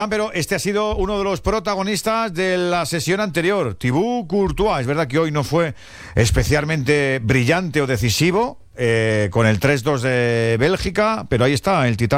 Pero este ha sido uno de los protagonistas de la sesión anterior, Thibaut Courtois. Es verdad que hoy no fue especialmente brillante o decisivo con el 3-2 de Bélgica, pero ahí está el titán.